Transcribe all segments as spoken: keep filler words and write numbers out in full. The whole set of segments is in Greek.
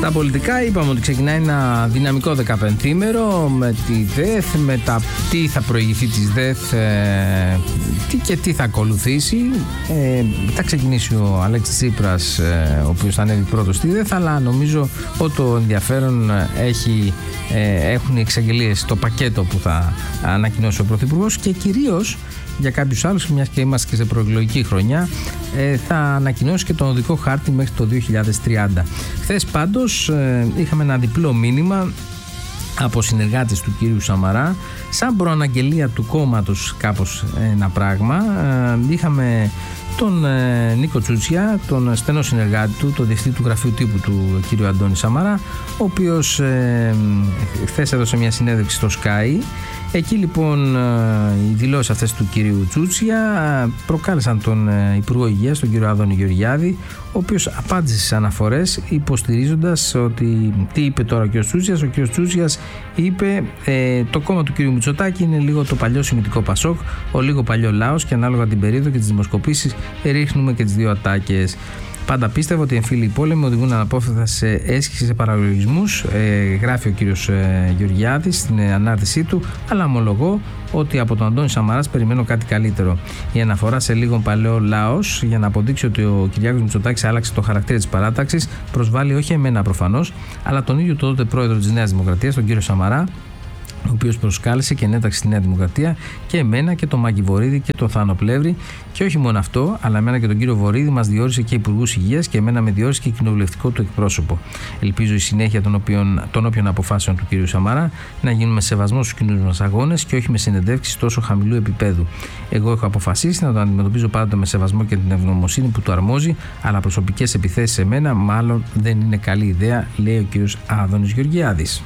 Στα πολιτικά είπαμε ότι ξεκινάει ένα δυναμικό δεκαπενθήμερο με τη ΔΕΘ, με τα τι θα προηγηθεί της ΔΕΘ ε, τι και τι θα ακολουθήσει. Ε, θα ξεκινήσει ο Αλέξης Τσίπρας, ε, ο οποίος θα ανέβει πρώτος στη ΔΕΘ, αλλά νομίζω ότι το ενδιαφέρον έχει, ε, έχουν οι εξαγγελίες, το πακέτο που θα ανακοινώσει ο Πρωθυπουργός και κυρίως για κάποιους άλλους, μιας και είμαστε και σε προεκλογική χρονιά, ε, θα ανακοινώσει και τον οδικό χάρτη μέχρι το δύο χιλιάδες τριάντα. Χθες πάντως ε, είχαμε ένα διπλό μήνυμα από συνεργάτες του κυρίου Σαμαρά, σαν προαναγγελία του κόμματος κάπως ένα πράγμα. Ε, είχαμε τον ε, Νίκο Τσούτσια, τον στενό συνεργάτη του, τον διευθυντή του γραφείου τύπου του κύριο Αντώνη Σαμαρά, ο οποίος ε, χθες έδωσε μια συνέντευξη στο Sky. Εκεί λοιπόν οι δηλώσεις αυτές του κυρίου Τσούτσια προκάλεσαν τον Υπουργό Υγείας, τον κύριο Άδωνη Γεωργιάδη, ο οποίος απάντησε στις αναφορές υποστηρίζοντας ότι τι είπε τώρα ο κύριος Τσούτσιας. Ο κύριος Τσούτσιας είπε ε, το κόμμα του κύριου Μητσοτάκη είναι λίγο το παλιό σημιτικό Πασόκ, ο λίγο παλιό Λάος και ανάλογα την περίοδο και τις δημοσκοπήσεις ρίχνουμε και τις δύο ατάκες. Πάντα πίστευα ότι οι εμφύλιοι πόλεμοι οδηγούν αναπόφευκτα σε έσχυση, σε παραλογισμούς, ε, γράφει ο κύριος ε, Γεωργιάδης στην ε, ανάρτησή του, αλλά ομολογώ ότι από τον Αντώνη Σαμαράς περιμένω κάτι καλύτερο. Η αναφορά σε λίγο παλαιό Λάος για να αποδείξει ότι ο Κυριάκος Μητσοτάκης άλλαξε το χαρακτήρα της παράταξης προσβάλλει όχι εμένα προφανώς, αλλά τον ίδιο τότε πρόεδρο της Νέας Δημοκρατίας, τον κύριο Σαμαρά, ο οποίος προσκάλεσε και ενέταξε στη Νέα Δημοκρατία και εμένα και τον Μάκη Βορίδη και τον Θάνο Πλεύρη. Και όχι μόνο αυτό, αλλά εμένα και τον κύριο Βορίδη μας διόρισε και υπουργούς υγείας και εμένα με διόρισε και κοινοβουλευτικό του εκπρόσωπο. Ελπίζω η συνέχεια των όποιων, των όποιων αποφάσεων του κύριου Σαμαρά να γίνουν με σεβασμό στους κοινούς μας αγώνες και όχι με συνεντεύξεις τόσο χαμηλού επίπεδου. Εγώ έχω αποφασίσει να τον αντιμετωπίζω πάντα με σεβασμό και την ευγνωμοσύνη που του αρμόζει, αλλά προσωπικές επιθέσεις σε μένα μάλλον δεν είναι καλή ιδέα, λέει ο κύριος Άδωνης Γεωργιάδης.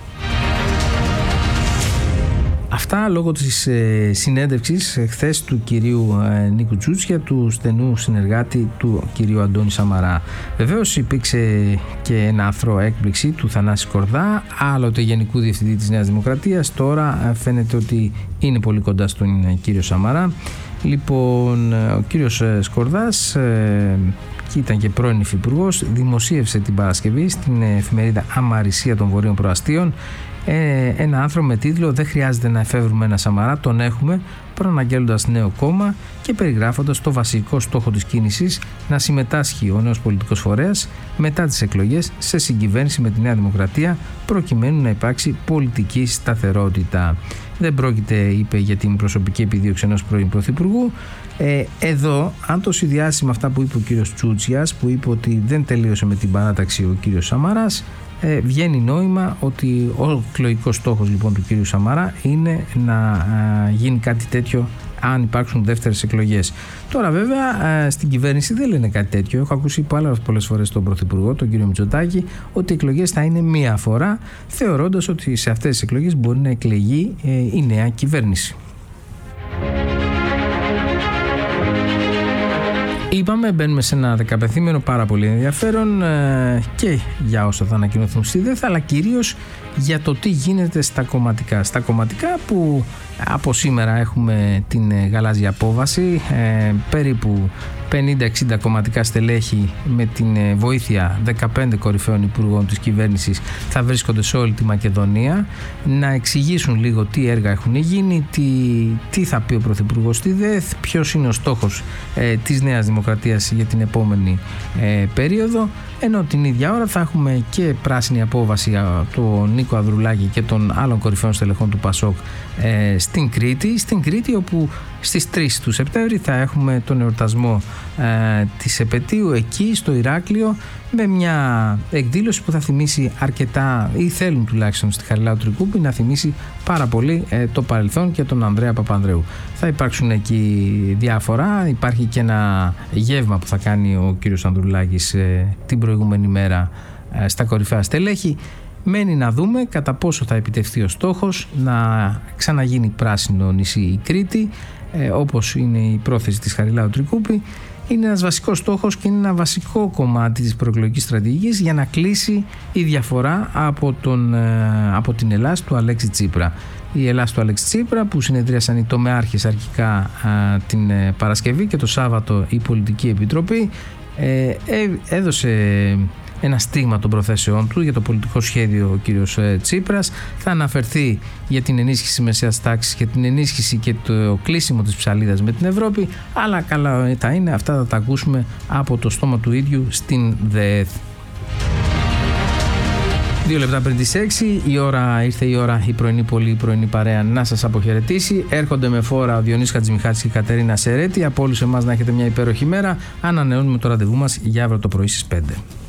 Αυτά λόγω της ε, συνέντευξης ε, χθες του κυρίου ε, Νίκου Τσούτσια, του στενού συνεργάτη του κυρίου Αντώνη Σαμαρά. Βεβαίως υπήρξε και ένα αθρώο έκπληξη του Θανάση Σκορδά, άλλοτε Γενικού Διευθυντή της Νέας Δημοκρατίας, τώρα ε, φαίνεται ότι είναι πολύ κοντά στον ε, κύριο Σαμαρά. Λοιπόν, ε, ο κύριος ε, Σκορδάς, ε, και ήταν και πρώην υφυπουργός, δημοσίευσε την Παρασκευή στην εφημερίδα Αμαρισία των Βορείων Προαστίων Ε, ένα άρθρο με τίτλο «Δεν χρειάζεται να εφεύρουμε ένα Σαμαρά, τον έχουμε», προαναγγέλλοντας νέο κόμμα και περιγράφοντας το βασικό στόχο της κίνησης να συμμετάσχει ο νέος πολιτικός φορέας μετά τις εκλογές σε συγκυβέρνηση με τη Νέα Δημοκρατία προκειμένου να υπάρξει πολιτική σταθερότητα. Δεν πρόκειται, είπε, για την προσωπική επιδίωξη ενός πρώην πρωθυπουργού. Ε, εδώ, αν το συνδυάσει με αυτά που είπε ο κύριος Τσούτσιας, που είπε ότι δεν τελείωσε με την παράταξη ο κύριος Σαμαράς, Ε, βγαίνει νόημα ότι ο εκλογικός στόχος λοιπόν του κύριου Σαμαρά είναι να α, γίνει κάτι τέτοιο αν υπάρξουν δεύτερες εκλογές. Τώρα βέβαια α, στην κυβέρνηση δεν λένε κάτι τέτοιο. Έχω ακούσει πολλές φορές τον Πρωθυπουργό, τον κύριο Μητσοτάκη, ότι οι εκλογές θα είναι μία φορά, θεωρώντας ότι σε αυτές τις εκλογές μπορεί να εκλεγεί ε, η νέα κυβέρνηση. Είπαμε, μπαίνουμε σε ένα δεκαπενθήμερο πάρα πολύ ενδιαφέρον ε, και για όσα θα ανακοινωθούν στη ΔΕΘ, αλλά κυρίως για το τι γίνεται στα κομματικά. Στα κομματικά που από σήμερα έχουμε την γαλάζια απόβαση, ε, περίπου πενήντα εξήντα κομματικά στελέχη με την βοήθεια δεκαπέντε κορυφαίων υπουργών της κυβέρνησης θα βρίσκονται σε όλη τη Μακεδονία να εξηγήσουν λίγο τι έργα έχουν γίνει, τι, τι θα πει ο Πρωθυπουργός στη ΔΕΘ, ποιος είναι ο στόχος ε, της Νέας Δημοκρατίας για την επόμενη ε, περίοδο, ενώ την ίδια ώρα θα έχουμε και πράσινη απόβαση από τον Νίκο Ανδρουλάκη και των άλλων κορυφαίων στελεχών του Πασόκ ε, στην Κρήτη, στην Κρήτη όπου στις τρεις του Σεπτέμβρη θα έχουμε τον εορτασμό ε, της επετείου εκεί στο Ηράκλειο, με μια εκδήλωση που θα θυμίσει αρκετά, ή θέλουν τουλάχιστον στη Χαριλάου Τρικούπη να θυμίσει πάρα πολύ ε, το παρελθόν και τον Ανδρέα Παπανδρέου. Θα υπάρξουν εκεί διάφορα, υπάρχει και ένα γεύμα που θα κάνει ο κύριος Ανδρουλάκης ε, την προηγούμενη μέρα ε, στα κορυφαία στελέχη. Μένει να δούμε κατά πόσο θα επιτευχθεί ο στόχος να ξαναγίνει πράσινο νησί η Κρήτη, ε, όπως είναι η πρόθεση της Χαριλάου Τρικούπη. Είναι ένας βασικός στόχος και είναι ένα βασικό κομμάτι της προεκλογικής στρατηγικής για να κλείσει η διαφορά από, τον, ε, από την Ελλάς του Αλέξη Τσίπρα. Η Ελλάς του Αλέξη Τσίπρα που συνεδρίασαν οι τομεάρχες αρχικά ε, την ε, Παρασκευή και το Σάββατο η Πολιτική Επιτροπή ε, ε, έδωσε ένα στίγμα των προθέσεών του για το πολιτικό σχέδιο ο κύριος Τσίπρας. Θα αναφερθεί για την ενίσχυση μεσαίας τάξης και την ενίσχυση και το κλείσιμο της ψαλίδας με την Ευρώπη, αλλά καλά τα είναι, αυτά θα τα ακούσουμε από το στόμα του ίδιου στην ΔΕΘ. Δύο λεπτά πριν τις έξι, η ώρα, ήρθε η ώρα η πρωινή πολύ, η πρωινή παρέα να σας αποχαιρετήσει. Έρχονται με φόρα ο Διονύσης Χατζημιχάτης και η Κατερίνα Σερέτη. Από όλους εμάς να έχετε μια υπέροχη μέρα. Ανανεώνουμε το ραντεβού μας για αύριο το πρωί στις πέντε.